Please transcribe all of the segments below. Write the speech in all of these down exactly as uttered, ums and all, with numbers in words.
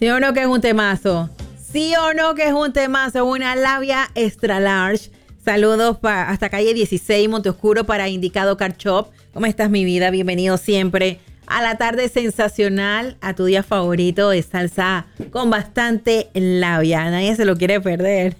¿Sí o no que es un temazo? ¿Sí o no que es un temazo? Una labia extra large. Saludos pa, hasta calle dieciséis, Monteoscuro, para Indicado Car Shop. ¿Cómo estás, mi vida? Bienvenido siempre a la tarde sensacional, a tu día favorito de salsa con bastante labia. Nadie se lo quiere perder.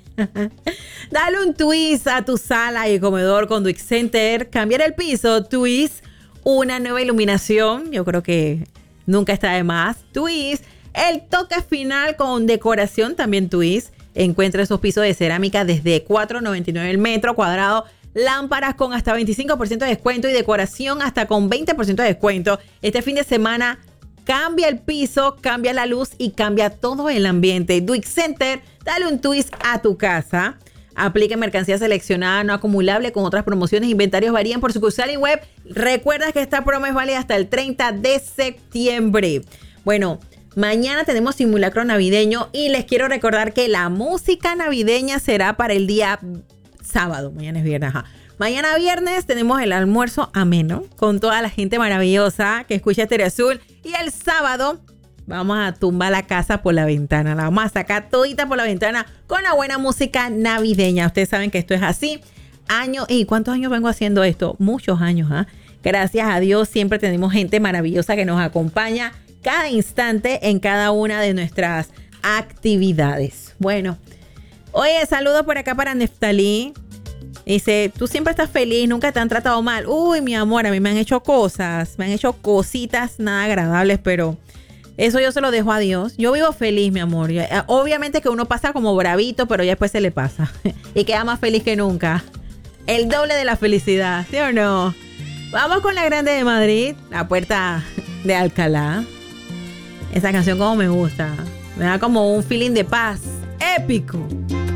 Dale un twist a tu sala y comedor con Duix Center. Cambiar el piso, twist. Una nueva iluminación, yo creo que nunca está de más. Twist. El toque final con decoración, también twist. Encuentra esos pisos de cerámica desde cuatro noventa y nueve el metro cuadrado. Lámparas con hasta veinticinco por ciento de descuento y decoración hasta con veinte por ciento de descuento. Este fin de semana cambia el piso, cambia la luz y cambia todo el ambiente. Duix Center, dale un twist a tu casa. Aplica mercancía seleccionada no acumulable con otras promociones. Inventarios varían por sucursal y web. Recuerda que esta promo es válida hasta el treinta de septiembre. Bueno, mañana tenemos simulacro navideño y les quiero recordar que la música navideña será para el día sábado. Mañana es viernes, ajá. Mañana viernes tenemos el almuerzo ameno con toda la gente maravillosa que escucha Estéreo Azul. Y el sábado vamos a tumbar la casa por la ventana. La vamos a sacar todita por la ventana con la buena música navideña. Ustedes saben que esto es así. Años, ¿y cuántos años vengo haciendo esto? Muchos años, ¿ah? ¿eh? Gracias a Dios siempre tenemos gente maravillosa que nos acompaña cada instante en cada una de nuestras actividades. Bueno, oye, saludos por acá para Neftalí. Dice, tú siempre estás feliz, nunca te han tratado mal. Uy, mi amor, a mí me han hecho cosas, me han hecho cositas nada agradables, pero eso yo se lo dejo a Dios. Yo vivo feliz, mi amor. Obviamente que uno pasa como bravito, pero ya después se le pasa. Y queda más feliz que nunca. El doble de la felicidad, ¿sí o no? Vamos con la Grande de Madrid, La Puerta de Alcalá. Esa canción como me gusta. Me da como un feeling de paz épico.